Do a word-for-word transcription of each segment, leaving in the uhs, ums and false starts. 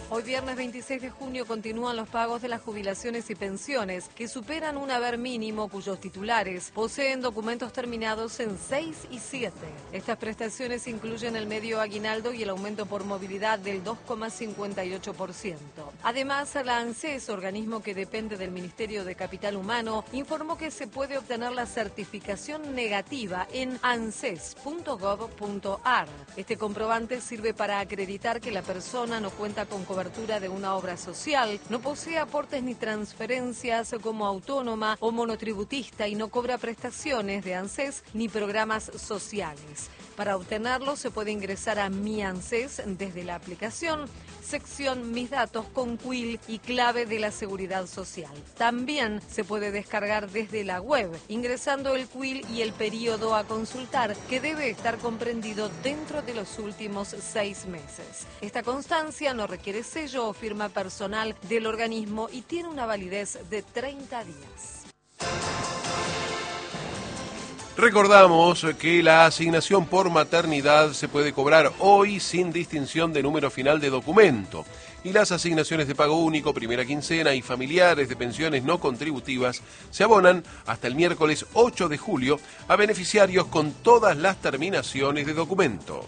Hoy viernes veintiséis de junio continúan los pagos de las jubilaciones y pensiones que superan un haber mínimo cuyos titulares poseen documentos terminados en seis y siete. Estas prestaciones incluyen el medio aguinaldo y el aumento por movilidad del dos coma cincuenta y ocho por ciento. Además, la ANSES, organismo que depende del Ministerio de Capital Humano, informó que se puede obtener la certificación negativa en anses punto gov punto ar. Este comprobante sirve para acreditar que la persona no cuenta con cobertura de una obra social, no posee aportes ni transferencias como autónoma o monotributista y no cobra prestaciones de ANSES ni programas sociales. Para obtenerlo se puede ingresar a Mi ANSES desde la aplicación, sección Mis datos con quill y clave de la Seguridad Social. También se puede descargar desde la web, ingresando el quill y el periodo a consultar, que debe estar comprendido dentro de los últimos seis meses. Esta constancia no requiere sello o firma personal del organismo y tiene una validez de treinta días. Recordamos que la asignación por maternidad se puede cobrar hoy sin distinción de número final de documento. Y las asignaciones de pago único, primera quincena y familiares de pensiones no contributivas se abonan hasta el miércoles ocho de julio a beneficiarios con todas las terminaciones de documento.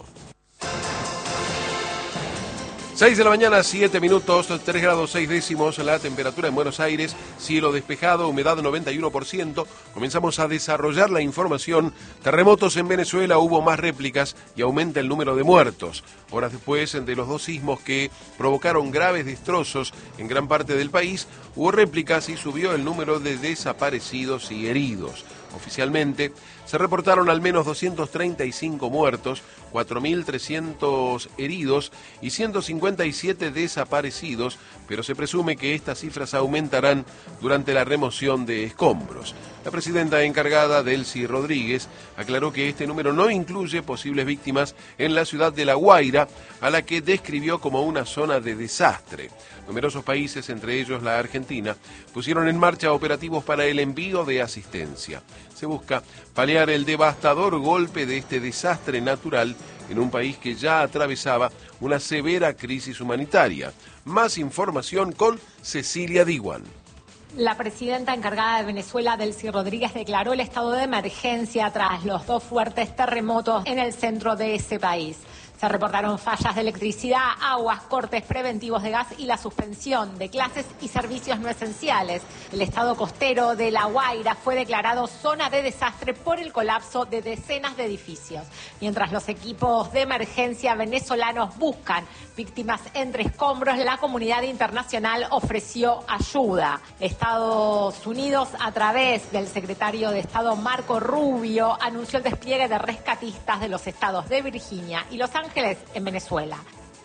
seis de la mañana, siete minutos, tres grados seis décimos, la temperatura en Buenos Aires, cielo despejado, humedad noventa y uno por ciento. Comenzamos a desarrollar la información. Terremotos en Venezuela, hubo más réplicas y aumenta el número de muertos. Horas después de los dos sismos que provocaron graves destrozos en gran parte del país, hubo réplicas y subió el número de desaparecidos y heridos. Oficialmente, se reportaron al menos doscientos treinta y cinco muertos, cuatro mil trescientos heridos y ciento cincuenta y siete desaparecidos, pero se presume que estas cifras aumentarán durante la remoción de escombros. La presidenta encargada, Delcy Rodríguez, aclaró que este número no incluye posibles víctimas en la ciudad de La Guaira, a la que describió como una zona de desastre. Numerosos países, entre ellos la Argentina, pusieron en marcha operativos para el envío de asistencia. Se busca paliar el devastador golpe de este desastre natural en un país que ya atravesaba una severa crisis humanitaria. Más información con Cecilia Diwan. La presidenta encargada de Venezuela, Delcy Rodríguez, declaró el estado de emergencia tras los dos fuertes terremotos en el centro de ese país. Se reportaron fallas de electricidad, aguas, cortes preventivos de gas y la suspensión de clases y servicios no esenciales. El estado costero de La Guaira fue declarado zona de desastre por el colapso de decenas de edificios. Mientras los equipos de emergencia venezolanos buscan víctimas entre escombros, la comunidad internacional ofreció ayuda. Estados Unidos, a través del secretario de Estado Marco Rubio, anunció el despliegue de rescatistas de los estados de Virginia y Los Ángeles en Venezuela.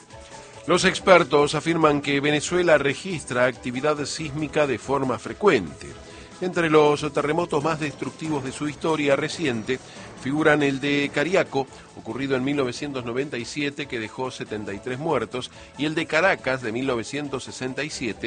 Los expertos afirman que Venezuela registra actividad sísmica de forma frecuente. Entre los terremotos más destructivos de su historia reciente figuran el de Cariaco, ocurrido en mil novecientos noventa y siete, que dejó setenta y tres muertos, y el de Caracas, de mil novecientos sesenta y siete,